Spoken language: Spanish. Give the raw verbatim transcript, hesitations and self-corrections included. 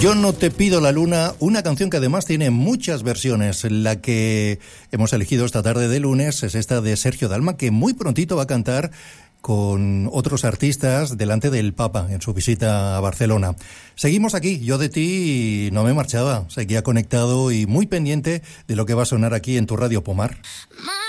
Yo no te pido la luna, una canción que además tiene muchas versiones. La que hemos elegido esta tarde de lunes es esta de Sergio Dalma, que muy prontito va a cantar con otros artistas delante del Papa en su visita a Barcelona. Seguimos aquí, yo de ti no me marchaba, seguía conectado y muy pendiente de lo que va a sonar aquí en tu Radio Pomar.